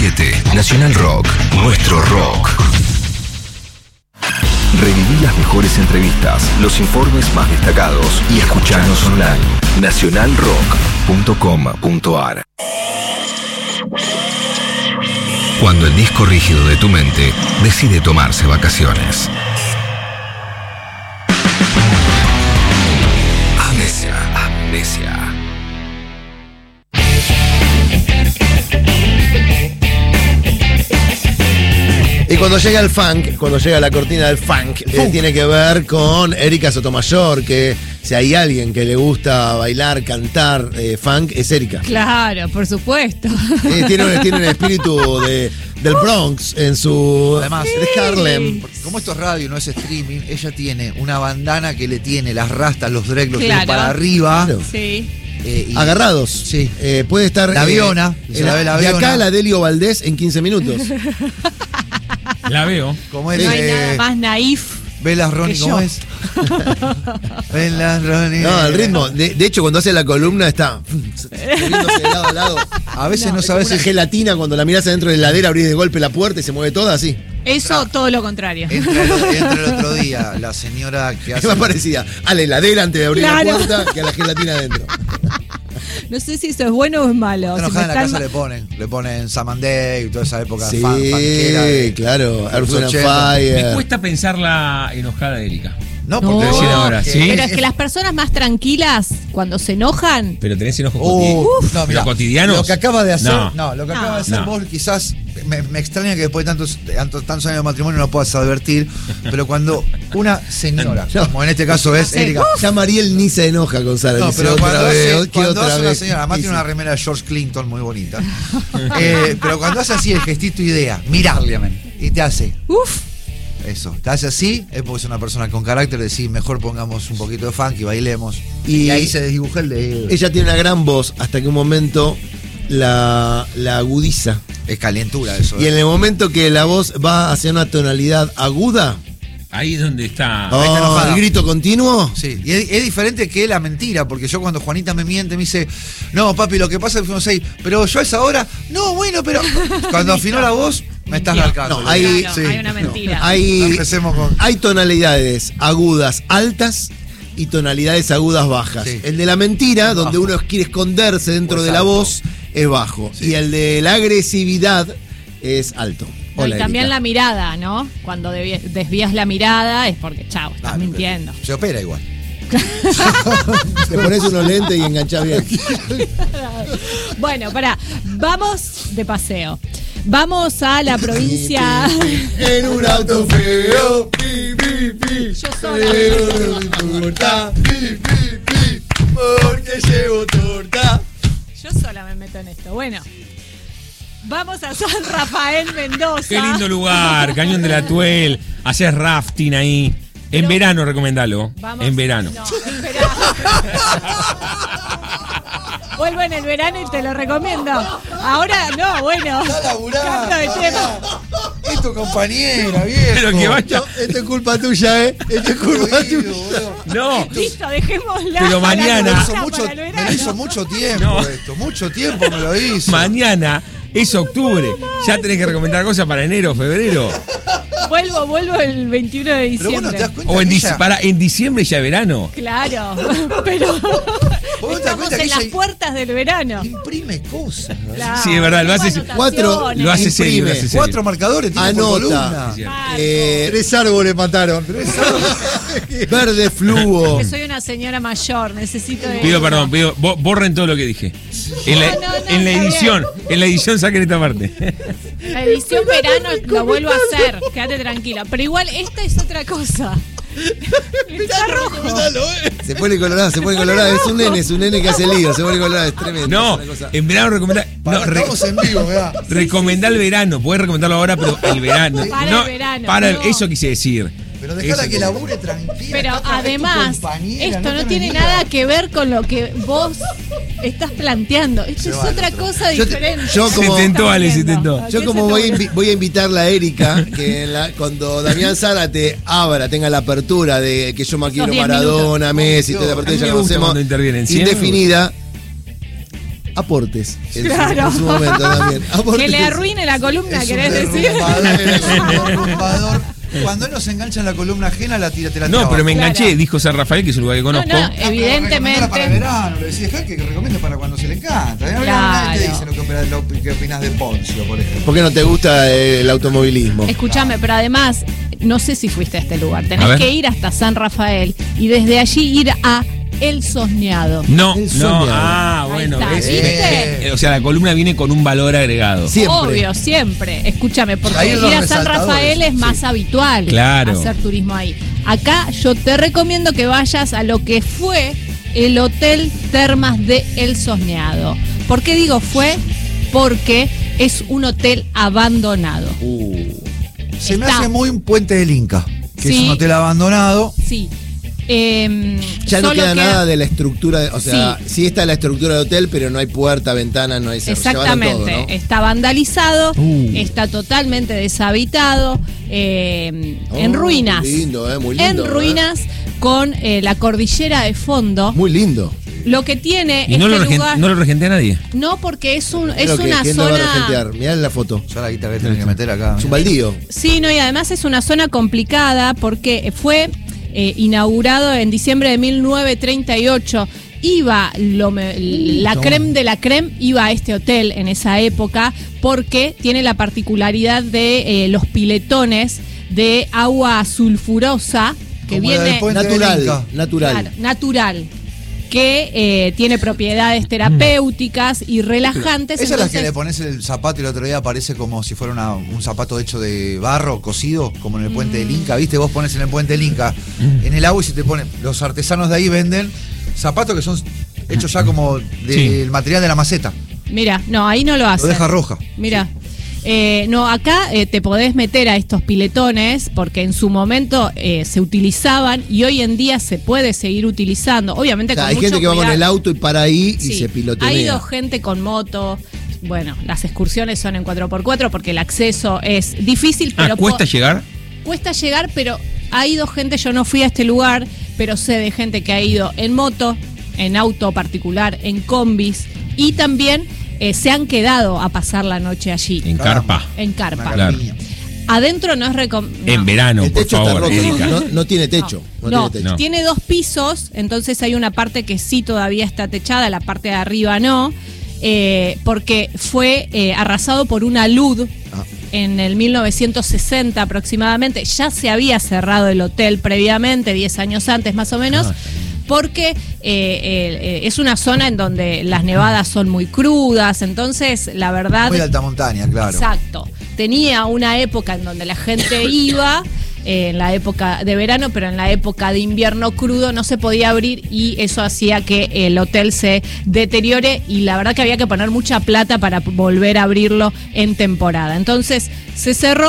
937 Nacional Rock, nuestro rock. Reviví las mejores entrevistas, los informes más destacados y escuchanos online. nacionalrock.com.ar. Cuando el disco rígido de tu mente decide tomarse vacaciones. Amnesia. Y cuando llega el funk, cuando llega la cortina del funk, tiene que ver con Erika Sotomayor, que si hay alguien que le gusta bailar, cantar funk, es Erika. Claro, por supuesto. Tiene un espíritu del Bronx en su... Además, de Harlem. Como esto es radio, no es streaming, ella tiene una bandana que le tiene las rastas, los dreadlocks Claro. para arriba. Claro. Sí. Agarrados. Sí. Puede estar... La aviona, se la ve la de aviona. acá a la Delio Valdés en 15 minutos. La veo. Como es, No hay nada más naif. Velas Ronnie, que ¿cómo yo. es? Velas Ronnie. No, el ritmo. De hecho, cuando hace la columna está moviéndose de lado a lado. A veces no Es sabes como una si gelatina cuando la mirás adentro de la heladera, abrís de golpe la puerta y se mueve toda así. Eso, todo lo contrario. entra el otro día la señora que Es hace... más parecida a la heladera antes de abrir Claro. la puerta que a la gelatina adentro. No sé si eso es bueno o es malo. Está Si me enojada en la están casa le ponen Samandey y toda esa época Sí, funkera de- claro. Earth, Wind and 80. Me Fire. cuesta pensarla enojada, Erika. No, No. porque Recién ahora, que- ¿sí? Pero es que las personas más tranquilas, cuando se enojan, Pero tenés enojos No, ¿Pero mirá, cotidianos? Lo que acaba de hacer, No. lo que acaba de hacer No. vos quizás me extraña que después de tantos años de matrimonio no puedas advertir, pero cuando una señora, No. como en este caso es Erika, Ya Mariel ni se enoja con Sara. no, dice pero otra cuando vez, hace, ¿qué cuando otra hace una vez? señora, además tiene una remera de George Clinton muy bonita, pero cuando hace así el gestito idea, mirarle a mí, y te hace eso, te hace así, es porque es una persona con carácter, decir mejor pongamos un poquito de funk y bailemos, y ahí se desdibuja el de... Ella tiene una gran voz hasta que un momento la agudiza. Es calentura eso. Y en el momento que la voz va hacia una tonalidad aguda, Ahí es donde está. está enojada. el grito continuo. Sí, y es diferente que la mentira, porque yo cuando Juanita me miente, me dice, no, papi, lo que pasa es que fuimos 6, pero yo a esa hora, no, bueno, pero cuando afinó la voz, me estás marcando. No, hay- claro, sí. hay una mentira. No Hay, empecemos con... hay tonalidades agudas altas y tonalidades agudas bajas. Sí. El de la mentira, Es donde bajo. uno quiere esconderse dentro O es de la alto. voz, es bajo. Sí. Y el de la agresividad es alto. No, y Hola, también Erika. la mirada, ¿no? Cuando desvías la mirada es porque, chao, estás Ah, mintiendo. Se opera igual. Te pones unos lentes y enganchás bien. Bueno, pará, vamos de paseo. Vamos a la provincia. En un auto feo. Pi, pi, pi. Yo sola. Torta. Pi, pi, pi. Porque llevo torta. Yo sola me meto en esto. Bueno, vamos a San Rafael, Mendoza. Qué lindo lugar, Cañón de la Tuel. Haces rafting ahí. En verano, recomendalo. Vamos- En verano. No, en verano. Vuelvo en el verano y te lo recomiendo. Ahora no, bueno. Está laburando. Cambio de tema. Es tu compañera, viejo. Pero que vaya. Esto es culpa tuya, ¿eh? Esto es culpa tuya. No. Listo, dejémosla. Pero para mañana- la Me lista, lo hizo para el me verano. lo hizo mucho tiempo No. esto, mucho tiempo me lo hizo. Mañana es octubre. Ya tenés que recomendar cosas para enero, febrero. Vuelvo el 21 de Pero diciembre. bueno, te das cuenta O en, que ella- en diciembre ya verano. Claro, pero Vos te das estamos cuenta que en las ella puertas del verano. imprime cosas. ¿no? Claro, Sí, es verdad, lo hace- anotaciones. cuatro- Lo hace serio, lo Imprime. hace serio. 4 marcadores tiene por Anota. columna. Claro. 3 árboles mataron. Verde fluo. Que soy una señora mayor, necesito de Pido perdón, borren todo lo que dije. En la, No, no, en la está edición saquen esta parte. La edición verano lo vuelvo a hacer, quédate tranquila. Pero igual esta es otra cosa. Está rojo. Se pone colorado. Es un nene que hace lío. Se pone colorado, es tremendo. No, es una cosa. en verano recomendá. No, Estamos en vivo, ¿verdad? recomendá el verano. Podés recomendarlo ahora, pero el verano. Para no, el verano, para no. Eso quise decir. Pero dejala Eso que labure tranquila. Pero Está- es tu además, compañera, esto no te tiene olvides. nada que ver con lo que vos estás planteando. Esto es vale, otra pero- cosa diferente. yo como- Se tentó, Ale, se tentó. Yo como voy a invitarla a Erika, que cuando Damián Zárate abra, tenga la apertura de que yo me quiero 10 Maradona, minutos. Messi, toda la A apertura mí ya me la gusta conocemos, cuando intervienen, ¿sí? indefinida. aportes en, Claro. en su momento también. Aportes. Que le arruine la columna, Es un ¿querés decir? derrumbador, es un derrumbador. Cuando él nos engancha en la columna ajena, te la tira No, abajo. pero me enganché, Claro. dijo San Rafael, que es un lugar que conozco. No, Pero evidentemente. para el verano, le decía que recomiende para cuando se le encanta. Claro. Nadie te dice lo que opinás de Poncio, por ejemplo. ¿Por qué no te gusta el automovilismo? Escúchame, pero además, no sé si fuiste a este lugar. A Tenés ver. que ir hasta San Rafael y desde allí ir a El Sosneado. No, El no, soñado. bueno, Ahí está, ¿ves? ¿viste? O sea, la columna viene con un valor agregado. Siempre. Obvio, siempre. Escúchame, porque Ahí los ir a San resaltadores, Rafael es más habitual Claro. hacer turismo ahí. Acá yo te recomiendo que vayas a lo que fue el Hotel Termas de El Sosneado. ¿Por qué digo fue? Porque es un hotel abandonado. Se me Está. hace muy un Puente del Inca, que es Sí. un hotel abandonado. Sí. Ya no solo queda nada de la estructura, o sea, sí está la estructura del hotel, pero no hay puerta, ventana, no hay cerro. Exactamente, Llevaron todo, ¿no? está vandalizado, está totalmente deshabitado, en ruinas. Muy lindo, muy lindo. En ruinas, con la cordillera de fondo. Muy lindo. Lo que tiene Y no este lo, lugar. no lo regentea nadie. No, porque es Creo que una ¿quién lo va a zona. regentear? Mirá la foto. Ya la guita que tienen que meter acá. Es un baldío. Sí, no, y además es una zona complicada porque fue inaugurado en diciembre de 1938. Iba la creme de la creme, iba a este hotel en esa época porque tiene la particularidad de los piletones de agua sulfurosa que Como la del viene puente del Inca. Natural. natural, que tiene propiedades terapéuticas y relajantes. Esa es la que entonces- le pones el zapato y el otro día aparece como si fuera un zapato hecho de barro, cocido, como en el puente del Inca. ¿Viste? Vos pones en el puente del Inca en el agua y se te ponen. Los artesanos de ahí venden zapatos que son hechos ya como del material de la maceta. Mira, no, ahí no lo Lo hacen. deja roja. Mira. No, acá te podés meter a estos piletones porque en su momento se utilizaban y hoy en día se puede seguir utilizando. Obviamente O sea, con hay mucho gente que va con cuidado. el auto y para ahí y Sí, se pilotea. ha ido gente con moto. Bueno, las excursiones son en 4x4 porque el acceso es difícil, pero ¿Cuesta llegar? cuesta llegar, pero ha ido gente, yo no fui a este lugar, pero sé de gente que ha ido en moto, en auto particular, en combis y también se han quedado a pasar la noche allí, En Caramba. carpa. en carpa. Una Claro. campiña. Adentro no es recomendable. En verano, El por techo favor, está roto. Erika. No tiene techo. No, No, tiene techo. tiene 2 pisos, entonces hay una parte que sí todavía está techada, la parte de arriba no, porque fue arrasado por una alud en el 1960 aproximadamente. Ya se había cerrado el hotel previamente, 10 años antes más o menos. Porque es una zona en donde las nevadas son muy crudas, entonces la verdad. Muy de alta montaña, claro. Exacto. Tenía una época en donde la gente iba, en la época de verano, pero en la época de invierno crudo no se podía abrir y eso hacía que el hotel se deteriore y la verdad que había que poner mucha plata para volver a abrirlo en temporada. Entonces se cerró.